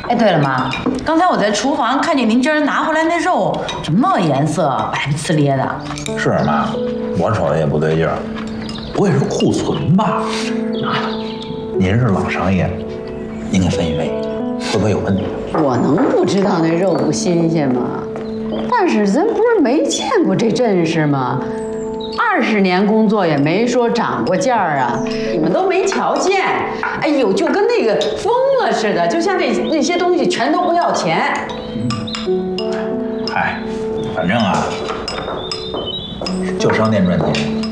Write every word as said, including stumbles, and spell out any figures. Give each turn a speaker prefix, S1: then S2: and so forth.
S1: 哎，对了妈，刚才我在厨房看见您今儿拿回来那肉，怎么那颜色白不呲咧的？
S2: 是妈，我瞅着也不对劲儿，不会是库存吧？啊，您是老商业，您给分析分析，会不会有问题？
S3: 我能不知道那肉不新鲜吗？但是咱不是没见过这阵势吗？二十年工作也没说涨过价儿啊！你们都没瞧见？哎呦，就跟那个疯了似的，就像那那些东西全都不要钱。
S2: 嗨，反正啊，就商店赚钱。